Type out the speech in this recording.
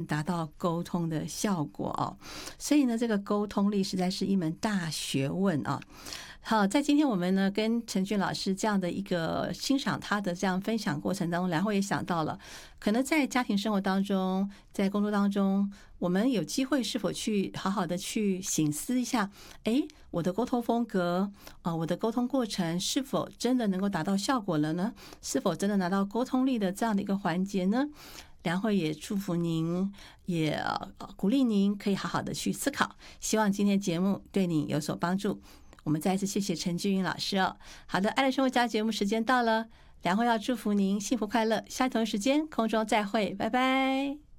达到沟通的效果哦。所以呢，这个沟通力实在是一门大学问啊。好，在今天我们呢跟陈俊老师这样的一个欣赏他的这样分享过程当中，然后也想到了，可能在家庭生活当中，在工作当中，我们有机会是否去好好的去省思一下，我的沟通风格我的沟通过程是否真的能够达到效果了呢？是否真的拿到沟通力的这样的一个环节呢？良慧也祝福您，也鼓励您可以好好的去思考，希望今天节目对你有所帮助。我们再一次谢谢陈俊云老师哦。好的，爱的生活家节目时间到了，良慧要祝福您幸福快乐，下一同时间空中再会，拜拜。